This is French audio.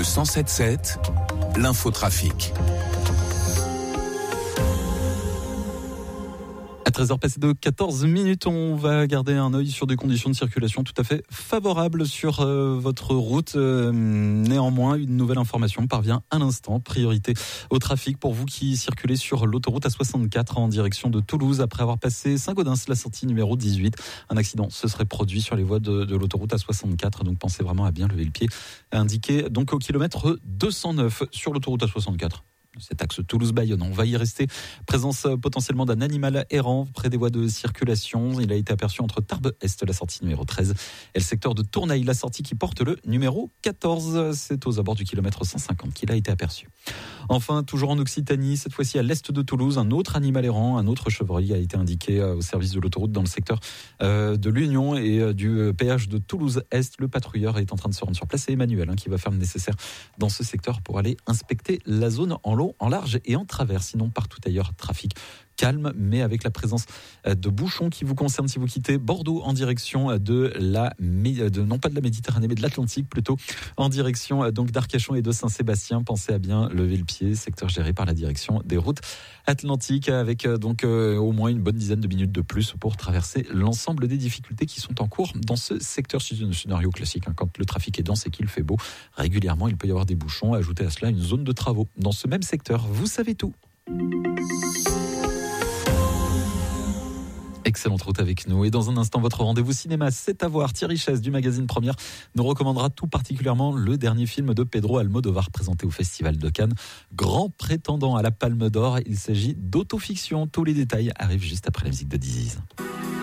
107.7, l'infotrafic. À 13h passé de 14 minutes, on va garder un œil sur des conditions de circulation tout à fait favorables sur votre route. Néanmoins, une nouvelle information parvient à l'instant. Priorité au trafic pour vous qui circulez sur l'autoroute A64 en direction de Toulouse après avoir passé Saint-Gaudens, la sortie numéro 18. Un accident se serait produit sur les voies de l'autoroute A64, donc pensez vraiment à bien lever le pied. Indiqué donc au kilomètre 209 sur l'autoroute A64. Cet axe Toulouse-Bayonne. On va y rester. Présence potentiellement d'un animal errant près des voies de circulation. Il a été aperçu entre Tarbes-Est, la sortie numéro 13, et le secteur de Tournaille, la sortie qui porte le numéro 14. C'est aux abords du kilomètre 150 qu'il a été aperçu. Enfin, toujours en Occitanie, cette fois-ci à l'est de Toulouse, un autre animal errant, un autre chevreuil a été indiqué au service de l'autoroute dans le secteur de l'Union et du péage de Toulouse-Est. Le patrouilleur est en train de se rendre sur place. C'est Emmanuel qui va faire le nécessaire dans ce secteur pour aller inspecter la zone en long, en large et en travers. Sinon, partout ailleurs, trafic calme, mais avec la présence de bouchons qui vous concernent si vous quittez Bordeaux en direction non pas de la Méditerranée, mais de l'Atlantique plutôt, en direction donc d'Arcachon et de Saint-Sébastien. Pensez à bien lever le pied, secteur géré par la direction des routes atlantiques, avec au moins une bonne dizaine de minutes de plus pour traverser l'ensemble des difficultés qui sont en cours dans ce secteur. C'est un scénario classique, quand le trafic est dense et qu'il fait beau, régulièrement il peut y avoir des bouchons. Ajoutez à cela une zone de travaux dans ce même secteur. Vous savez tout. Excellente route avec nous. Et dans un instant, votre rendez-vous cinéma, c'est à voir. Thierry Chaise du magazine Première nous recommandera tout particulièrement le dernier film de Pedro Almodovar présenté au Festival de Cannes. Grand prétendant à la Palme d'Or, il s'agit d'autofiction. Tous les détails arrivent juste après la musique de Diziz.